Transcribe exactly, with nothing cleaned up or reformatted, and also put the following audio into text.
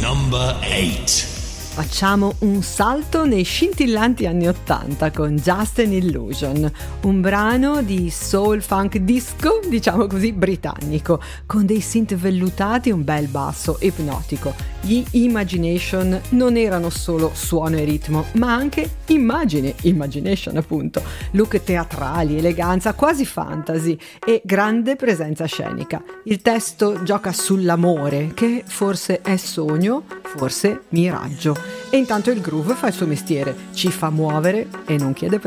Number eight. Facciamo un salto nei scintillanti anni ottanta con Just an Illusion, un brano di soul funk disco, diciamo così, britannico, con dei synth vellutati e un bel basso ipnotico. Gli Imagination non erano solo suono e ritmo, ma anche immagine, imagination appunto, look teatrali, eleganza, quasi fantasy e grande presenza scenica. Il testo gioca sull'amore, che forse è sogno, forse miraggio. E intanto il groove fa il suo mestiere, ci fa muovere e non chiede